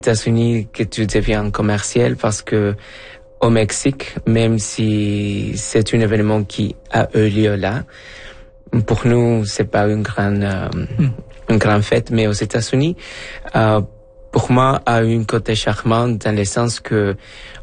États-Unis que tu deviens commercial parce que au Mexique, même si c'est un événement qui a eu lieu là, pour nous c'est pas une grande fête, mais aux États-Unis, pour moi, a une côté charmant dans le sens que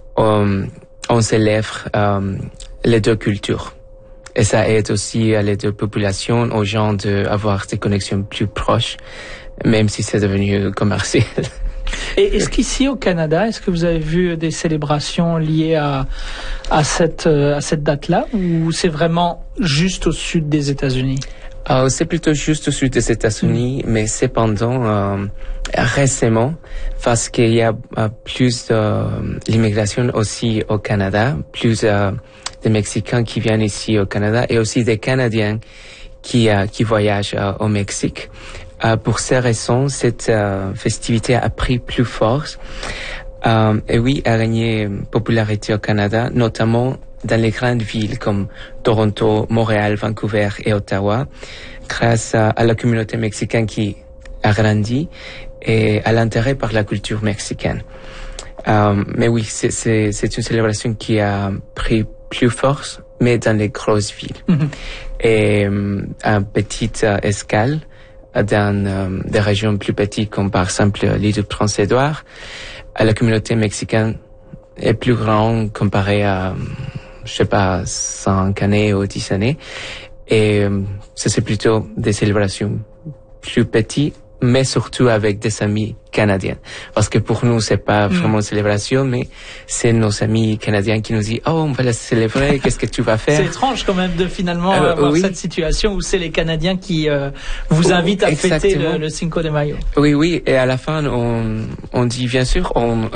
on célèbre les deux cultures. Et ça aide aussi à les deux populations, aux gens d'avoir des connexions plus proches, même si c'est devenu commercial. Et est-ce qu'ici au Canada, est-ce que vous avez vu des célébrations liées à cette date-là, ou c'est vraiment juste au sud des États-Unis? C'est plutôt juste au sud des États-Unis, mais cependant, récemment, parce qu'il y a plus d'immigration aussi au Canada, plus des Mexicains qui viennent ici au Canada et aussi des Canadiens qui voyagent au Mexique. Pour ces raisons, cette festivité a pris plus force et oui, a gagné popularité au Canada, notamment dans les grandes villes comme Toronto, Montréal, Vancouver et Ottawa, grâce à la communauté mexicaine qui a grandi et à l'intérêt par la culture mexicaine. Mais oui, c'est une célébration qui a pris plus force, mais dans les grosses villes. Et à petite escale, dans des régions plus petites, comme par exemple l'île du Prince-Édouard, la communauté mexicaine est plus grande comparée à, je sais pas, 5 années ou 10 années. Et ça, c'est plutôt des célébrations plus petites, mais surtout avec des amis canadiens. Parce que pour nous, c'est pas vraiment une célébration, mais c'est nos amis canadiens qui nous disent « Oh, on va la célébrer, qu'est-ce que tu vas faire ?» C'est étrange quand même de finalement avoir cette situation où c'est les Canadiens qui vous invitent à fêter le Cinco de Mayo. Oui, et à la fin, on dit, bien sûr, comme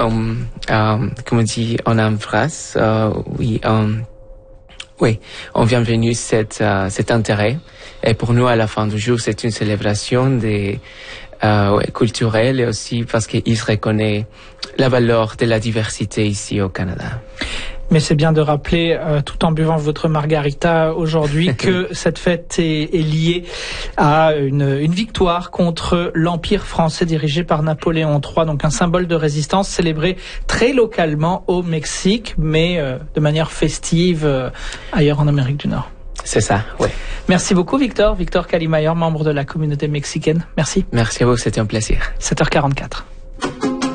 on dit, on embrasse, on bienvenue cet intérêt. Et pour nous, à la fin du jour, c'est une célébration culturelle et aussi parce qu'il se reconnaît la valeur de la diversité ici au Canada. Mais c'est bien de rappeler, tout en buvant votre margarita aujourd'hui, que cette fête est liée à une victoire contre l'Empire français dirigé par Napoléon III, donc un symbole de résistance célébré très localement au Mexique, mais de manière festive ailleurs en Amérique du Nord. C'est ça, oui. Merci beaucoup Victor Kalimayer, membre de la communauté mexicaine. Merci. Merci à vous, c'était un plaisir. 7h44.